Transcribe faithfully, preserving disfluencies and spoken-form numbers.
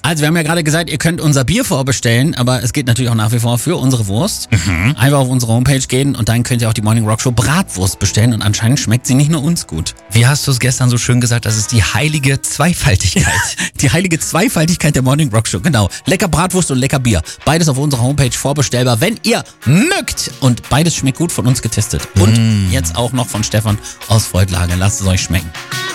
Also wir haben ja gerade gesagt, ihr könnt unser Bier vorbestellen, aber es geht natürlich auch nach wie vor für unsere Wurst. Mhm. Einfach auf unsere Homepage gehen und dann könnt ihr auch die Morning Rock Show Bratwurst bestellen und anscheinend schmeckt sie nicht nur uns gut. Wie hast du es gestern so schön gesagt, das ist die heilige Zweifaltigkeit. Die heilige Zweifaltigkeit der Morning Rock Show, genau. Lecker Bratwurst und lecker Bier. Beides auf unserer Homepage vorbestellbar, wenn ihr mögt. Und beides schmeckt gut, von uns getestet. Und mm. jetzt auch noch von Stefan aus Freudlage. Lasst es euch schmecken.